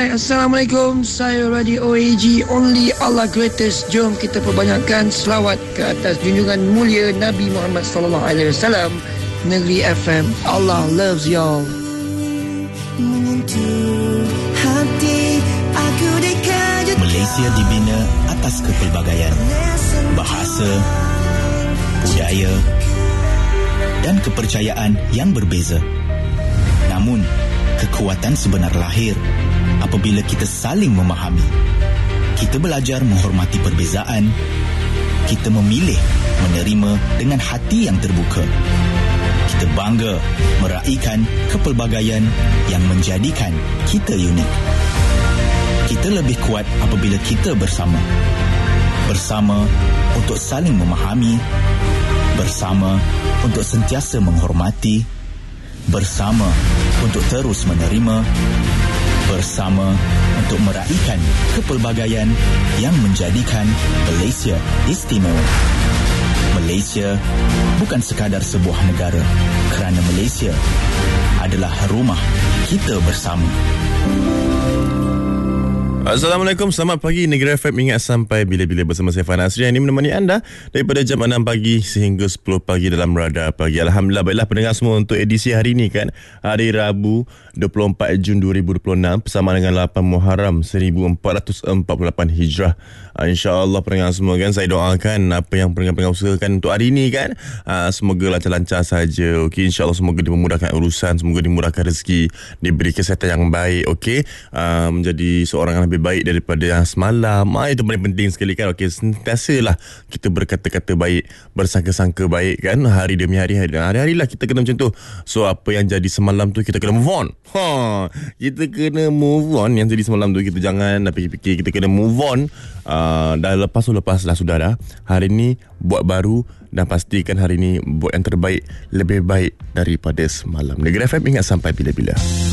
Assalamualaikum, saya Radio OAG, Only Allah Greatest. Jom kita perbanyakkan selawat ke atas junjungan mulia Nabi Muhammad SAW. Negeri FM, Allah loves y'all. Malaysia dibina atas kepelbagaian bahasa, budaya dan kepercayaan yang berbeza. Namun, kekuatan sebenar lahir apabila kita saling memahami. Kita belajar menghormati perbezaan. Kita memilih menerima dengan hati yang terbuka. Kita bangga meraihkan kepelbagaian yang menjadikan kita unik. Kita lebih kuat apabila kita bersama. Bersama untuk saling memahami. Bersama untuk sentiasa menghormati. Bersama untuk terus menerima. Bersama untuk meraihkan kepelbagaian yang menjadikan Malaysia istimewa. Malaysia bukan sekadar sebuah negara, kerana Malaysia adalah rumah kita bersama. Assalamualaikum, selamat pagi Negeri FM. Ingat sampai bila-bila bersama saya Fana Asri yang ini menemani anda daripada jam 6 pagi sehingga 10 pagi dalam Radar Pagi. Alhamdulillah, baiklah pendengar semua, untuk edisi hari ini kan, hari Rabu 24 Jun 2026 bersama dengan 8 Muharram 1448 Hijrah. InsyaAllah pendengar semua kan, saya doakan apa yang pendengar-pendengar usahakan untuk hari ini kan, semoga lancar-lancar saja. Okey, insyaAllah semoga dimudahkan urusan, semoga dimudahkan rezeki, diberi kesihatan yang baik. Okey, menjadi seorang yang lebih baik daripada yang semalam. Itu paling penting sekali kan. Okey, sentiasalah kita berkata-kata baik, bersangka-sangka baik kan, hari demi hari, hari-hari lah kita kena macam tu. So apa yang jadi semalam tu kita kena move on. Kita kena move on. Yang jadi semalam tu kita jangan nak fikir-fikir, kita kena move on. Dah lepas lah, sudah dah. Hari ni buat baru dan pastikan hari ni buat yang terbaik, lebih baik daripada semalam. Negeri FM, ingat sampai bila-bila.